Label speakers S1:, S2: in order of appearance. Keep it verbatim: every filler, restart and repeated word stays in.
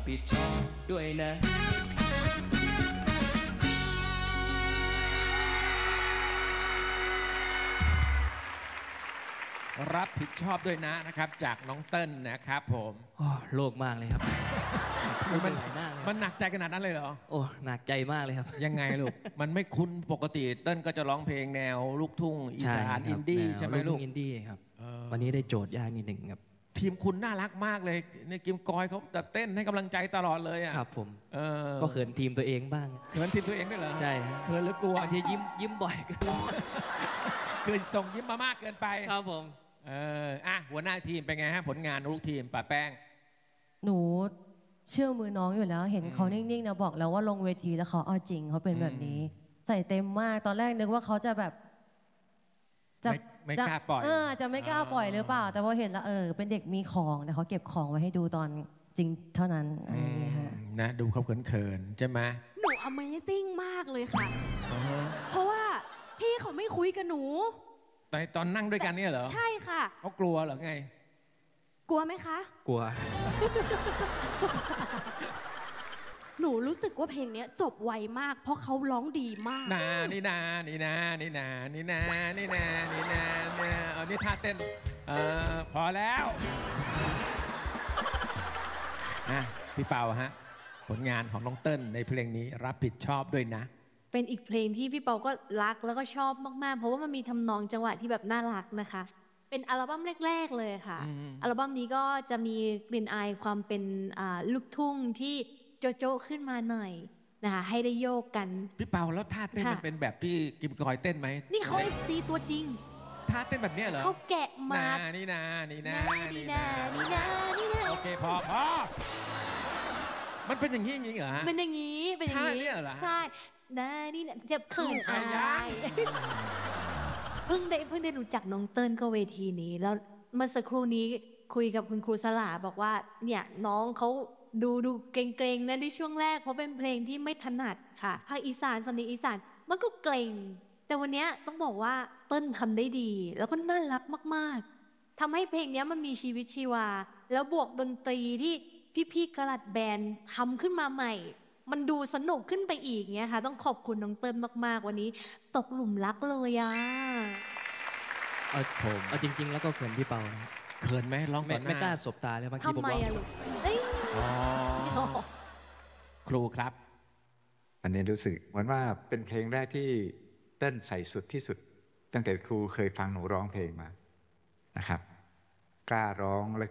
S1: ผิดชอบด้วยนะ
S2: รับผิดชอบด้วยนะนะครับจากน้องเติ้ลนะครับผม
S1: โล่งมากเลยครับ
S2: มันมันหนักใจขนาดนั้นเลยเหรอ
S1: โอ้หนักใจมากเลยครับ
S2: ยังไงลูกมันไม่คุ้นปกติเติ้ลก็จะร้องเพลงแนวลูกทุ่งอีสานอินดี้ใช่ไหมลูก
S1: อินดี้ครับวันนี้ได้โจทย์ยากนิดหนึ่งครับ
S2: ทีมคุณน่ารักมากเลยในกิมกอยเขาแต่เต้นให้กำลังใจตลอดเลยอ่ะ
S1: ครับผมก็เขินทีมตัวเองบ้าง
S2: เขินทีมตัวเองด้วยเหรอ
S1: ใช่
S2: เขินหรือกลัว
S1: บางทียิ้มยิ้มบ่อย
S2: คือส่งยิ้มมามากเกินไป
S1: ครับผม
S2: เอออ่ะหัวหน้าทีมเป็นไงฮะผลงานลูกทีมป้าแป้ง
S3: หนูเชื่อมือน้องอยู่แล้วเห็นเขานิ่งๆนะบอกแล้วว่าลงเวทีแล้วเขาเอาจริงเขาเป็นแบบนี้ใส่เต็มมากตอนแรกนึกว่าเขาจะแบบ
S2: จะไม่กล้าปล่อย
S3: เออจะไม่กล้าปล่อยหรือเปล่าแต่พอเห็นแล้วเออเป็นเด็กมีของแต่เขาเก็บของไว้ให้ดูตอนจริงเท่านั้นอะไรอย่างเงี้ยฮะ
S2: นะดูเขาเขินๆใช่ไหม
S4: หนู Amazing มากเลยค่ะเพราะว่าพี่เขาไม่คุยกับหนู
S2: ตอนตอนนั่งด้วยกันเนี่ยเหรอ
S4: ใช่ค่ะ
S2: เขากลัวเหรอไง
S4: กลัวไหมคะ
S1: กลัว
S4: สงสารหนูรู้สึกว่าเพลงนี้จบไวมากเพราะเขาร้องดีมาก
S2: นานี่นานี่นานี่นานี่นานี่นานี่นาเนี่ยเอานี่ท่าเต้นเออพอแล้วอ่ะพี่เปาฮะผลงานของน้องเติ้ลในเพลงนี้รับผิดชอบด้วยนะ
S4: เป็นอีกเพลงที่พี่เปาก็รักแล้วก็ชอบมากๆเพราะว่ามันมีทำนองจังหวะที่แบบน่ารักนะคะเป็นอัลบั้มแรกๆเลยค่ะอัลบั้มนี้ก็จะมีกลิ่นอายความเป็นลูกทุ่งที่โจโจ้ขึ้นมาหน่อยนะคะให้ได้โยกกัน
S2: พี่เปาแล้วท่าเต้นมันเป็นแบบที่กิมกอยเต้นไหม
S4: นี่เขา เอฟ ซี ตัวจริง
S2: ท่าเต้นแบบนี้เหรอ
S4: เขาแกะมา
S2: นี่นานี่นา
S4: นี่นานี่นานี่นา
S2: โอเคพอพอมันเป็นอย่างนี้จริงเหรอฮะ
S4: เป็นอย่างนี้เป็นอย่างนี้ใช่นานี่นาจะเขินอายเพิ่งได้เพิ่งได้รู้จักน้องเติ้ลก็เวทีนี้แล้วเมื่อสักครู่นี้คุยกับคุณครูสลาบอกว่าเนี่ยน้องเขาดูดูเกรงๆนะในช่วงแรกเพราะเป็นเพลงที่ไม่ถนัดค่ะภาคอีสานสำเนียงอีสานมันก็เกรงแต่วันนี้ต้องบอกว่าเติ้ลทำได้ดีแล้วก็น่ารักมากๆทำให้เพลงนี้มันมีชีวิตชีวาแล้วบวกดนตรีที่พี่ๆกระลัดแบนด์ทำขึ้นมาใหม่มันดูสนุกขึ้นไปอีกเงี้ยค่ะต้องขอบคุณน้องเติ้ลมากๆวันนี้ตกหลุมรักเลยอ่ะ
S1: เอาผมเอาจริงๆแล้วก็เขินพี่เปา
S2: เขินไหมร้องก่อนหน้า
S1: ไม่กล้าสบตาเลยบางทีผมร้อง
S2: ครูครับ
S5: อันนี้รู้สึกเหมือนว่าเป็นเพลงแรกที่เต้นใส่สุดที่สุดตั้งแต่ครูเคยฟังหนูร้องเพลงมานะครับกล้าร้องและ